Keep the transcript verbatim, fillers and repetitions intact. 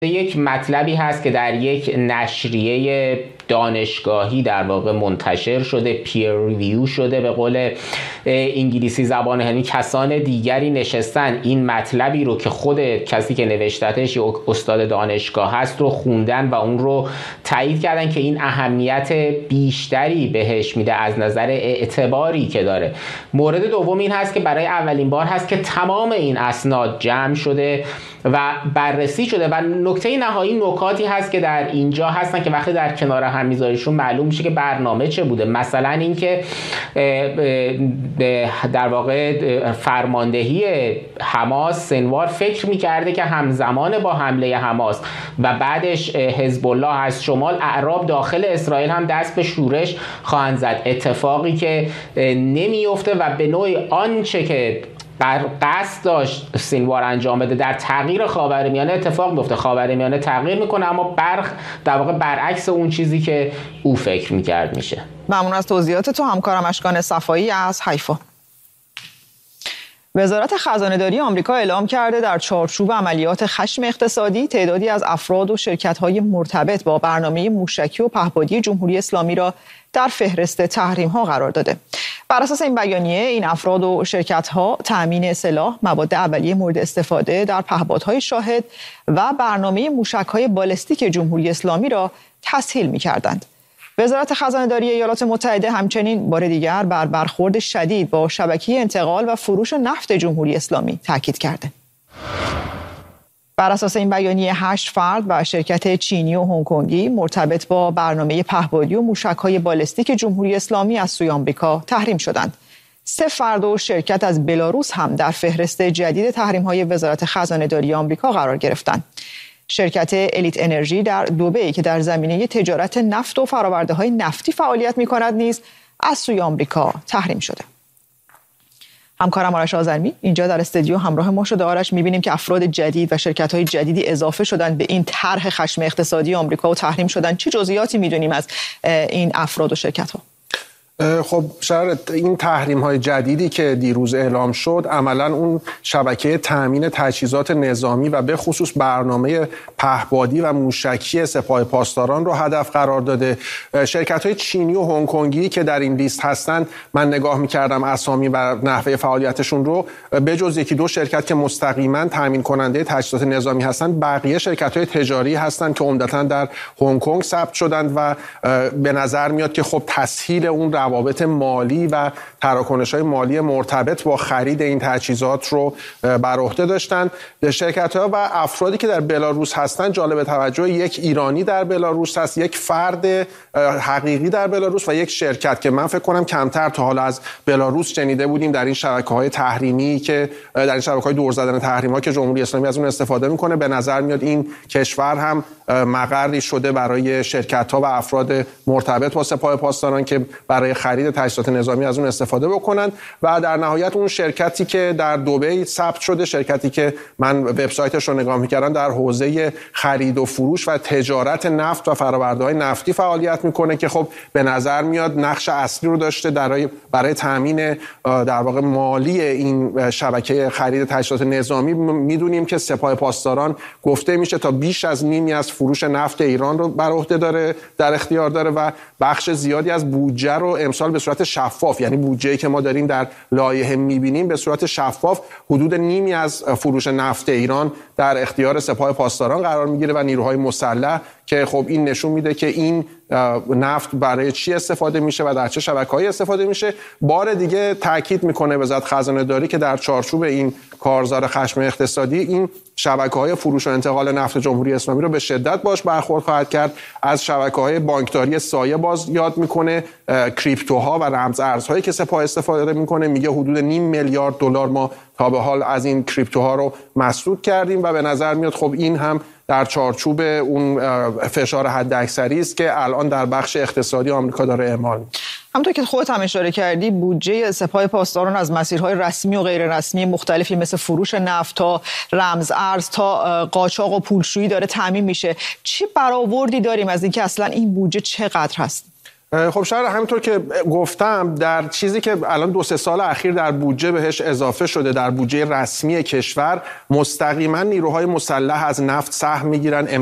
یک مطلبی هست که در یک نشریه دانشگاهی در واقع منتشر شده، پیر ریویو شده به قول انگلیسی زبان، یعنی کسان دیگری نشستن این مطلبی رو که خود کسی که نوشتتش استاد دانشگاه هست رو خوندن و اون رو تایید کردن که این اهمیت بیشتری بهش میده از نظر اعتباری که داره. مورد دوم این هست که برای اولین بار هست که تمام این اسناد جمع شده و بررسی شده و نکته نهایی نکاتی هست که در اینجا هستن که وقتی در کنار هم میذاریشون معلوم میشه که برنامه چه بوده. مثلا اینکه در واقع فرماندهی حماس سنوار فکر میکرده که همزمان با حمله حماس و بعدش حزب الله از شمال اعراب داخل اسرائیل هم دست به شورش خواهند زد، اتفاقی که نمیفته و به نوعی آنچه که قصد داشت سینوار انجام بده در تغییر خاورمیانه اتفاق میفته. خاورمیانه تغییر میکنه اما برخ در واقع برعکس اون چیزی که او فکر میکرد میشه. ممنون از توضیحات تو همکارم اشکان صفایی از حیفا. وزارت خزانه‌داری آمریکا اعلام کرده در چارچوب عملیات خشم اقتصادی تعدادی از افراد و شرکت‌های مرتبط با برنامه موشکی و پهپادی جمهوری اسلامی را در فهرست تحریم‌ها قرار داده. بر اساس این بیانیه این افراد و شرکت‌ها تأمین سلاح، مواد اولیه مورد استفاده در پهپادهای شاهد و برنامه موشک‌های بالستیک جمهوری اسلامی را تسهیل می‌کردند. وزارت خزانه‌داری ایالات متحده همچنین بار دیگر بر برخورد شدید با شبکه انتقال و فروش نفت جمهوری اسلامی تاکید کرده. بر اساس این بیانیه هشت فرد و شرکت چینی و هنگ کنگی مرتبط با برنامه پهپادی و موشک‌های بالستیک جمهوری اسلامی از سوی آمریکا تحریم شدند. سه فرد و شرکت از بلاروس هم در فهرست جدید تحریم‌های وزارت خزانه‌داری آمریکا قرار گرفتند. شرکت الیت انرژی در دبی که در زمینه تجارت نفت و فرآورده‌های نفتی فعالیت می‌کند نیز از سوی آمریکا تحریم شده. همکارم آرش آذرمی اینجا در استودیو همراه ما شده. آرش، می‌بینیم که افراد جدید و شرکت‌های جدیدی اضافه شدن به این طرح خشم اقتصادی آمریکا و تحریم شدن. چه جزئیاتی می‌دونیم از این افراد و شرکت‌ها؟ خب شاید این تحریم های جدیدی که دیروز اعلام شد عملا اون شبکه تامین تجهیزات نظامی و به خصوص برنامه پهپادی و موشکی سپاه پاسداران رو هدف قرار داده. شرکت های چینی و هنگ کنگی که در این لیست هستند، من نگاه می‌کردم اسامی و نحوه فعالیتشون رو، به جز یکی دو شرکت که مستقیما تامین کننده تجهیزات نظامی هستند، بقیه شرکت های تجاری هستند که عمدتاً در هنگ کنگ ثبت شدند و به نظر میاد که خب تسهیل اون روابط مالی و تراکنش‌های مالی مرتبط با خرید این تجهیزات رو بر عهده داشتند. شرکت‌ها و افرادی که در بلاروس هستند، جالب توجه، یک ایرانی در بلاروس هست، یک فرد حقیقی در بلاروس و یک شرکت که من فکر کنم کمتر تا حالا از بلاروس شنیده بودیم در این شبکه‌های تحریمی که در این شبکه‌های دور زدن تحریم‌ها که جمهوری اسلامی از اون استفاده می‌کنه. به نظر میاد این کشور هم مقری شده برای شرکت‌ها و افراد مرتبط با سپاه پاسداران که برای خرید تجهیزات نظامی از اون استفاده بکنن. و در نهایت اون شرکتی که در دبی ثبت شده، شرکتی که من وبسایتش رو نگاه می‌کردم، در حوزه خرید و فروش و تجارت نفت و فرآورده‌های نفتی فعالیت می‌کنه که خب به نظر میاد نقش اصلی رو داشته برای برای تامین در واقع مالی این شبکه خرید تجهیزات نظامی. می‌دونیم که سپاه پاسداران گفته میشه تا بیش از نیمی از فروش نفت ایران رو بر عهده داره، در اختیار داره و بخش زیادی از بودجه رو امسال به صورت شفاف، یعنی بودجه‌ای که ما داریم در لایحه می‌بینیم، به صورت شفاف حدود نیمی از فروش نفت ایران در اختیار سپاه پاسداران قرار می‌گیره و نیروهای مسلح، که خب این نشون میده که این نفت برای چی استفاده میشه و در چه شبکه‌هایی استفاده میشه. بار دیگه تاکید میکنه وزارت خزانه‌داری که در چارچوب این کارزار خشم اقتصادی این شبکه‌های فروش و انتقال نفت جمهوری اسلامی رو به شدت باش برخورد خواهد کرد. از شبکه‌های بانکداری سایه باز یاد میکنه، کریپتوها و رمز ارزهایی که سپاه استفاده میکنه. میگه حدود نیم میلیارد دلار ما تا به حال از این کریپتوها رو مسدود کردیم و به نظر میاد خب این هم در چارچوب اون فشار حداکثری است که الان در بخش اقتصادی آمریکا داره اعمال میشه. همونطور که خودت هم اشاره کردی، بودجه سپاه پاسداران از مسیرهای رسمی و غیر رسمی مختلفی مثل فروش نفت تا رمز ارز تا قاچاق و پولشویی داره تامین میشه. چی برآوردی داریم از اینکه اصلا این بودجه چقدر هست؟ خب شهر همینطور که گفتم در چیزی که الان دو سه سال اخیر در بودجه بهش اضافه شده، در بودجه رسمی کشور مستقیما نیروهای مسلح از نفت سهم میگیرن،